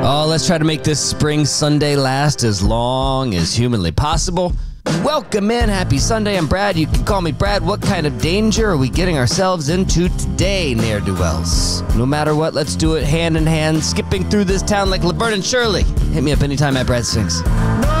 Oh, let's try to make this spring Sunday last as long as humanly possible. Welcome in. Happy Sunday. I'm Brad. You can call me Brad. What kind of danger are we getting ourselves into today, ne'er-do-wells? No matter what, let's do it hand in hand, skipping through this town like Laverne and Shirley. Hit me up anytime at Brad Sings.